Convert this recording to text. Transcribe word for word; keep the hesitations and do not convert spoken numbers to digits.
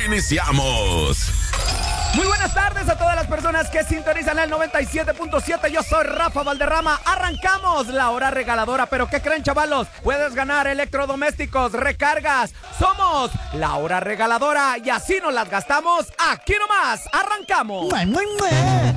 iniciamos. Muy buenas tardes a todas las personas que sintonizan el noventa y siete punto siete. Yo soy Rafa Valderrama. Arrancamos la hora regaladora. ¿Pero qué creen, chavalos? Puedes ganar electrodomésticos, recargas. Somos la hora regaladora y así nos las gastamos aquí nomás. Arrancamos. Muy, muy, muy.